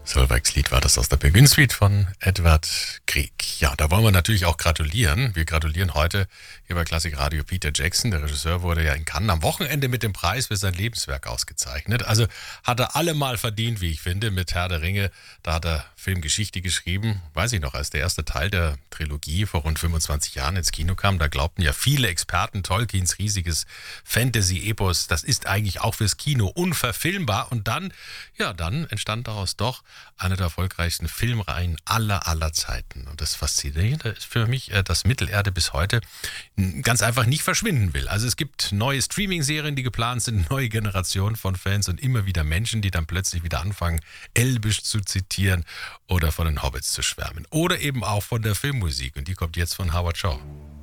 Solveigs Lied war das aus der Penguin Suite von Edward Grieg. Ja, da wollen wir natürlich auch gratulieren. Wir gratulieren heute hier bei Klassik Radio Peter Jackson. Der Regisseur wurde ja in Cannes am Wochenende mit dem Preis für sein Lebenswerk ausgezeichnet. Also hat er allemal verdient, wie ich finde, mit Herr der Ringe. Da hat er Filmgeschichte geschrieben. Weiß ich noch, als der erste Teil der Trilogie vor rund 25 Jahren ins Kino kam, da glaubten ja viele Experten, Tolkiens riesiges Fantasy-Epos, das ist eigentlich auch fürs Kino unverfilmbar. Und dann entstand daraus doch eine der erfolgreichsten Filmreihen aller Zeiten. Und das Faszinierende ist für mich, dass Mittelerde bis heute ganz einfach nicht verschwinden will. Also es gibt neue Streaming-Serien, die geplant sind, neue Generationen von Fans und immer wieder Menschen, die dann plötzlich wieder anfangen, Elbisch zu zitieren oder von den Hobbits zu schwärmen. Oder eben auch von der Filmmusik. Und die kommt jetzt von Howard Shaw.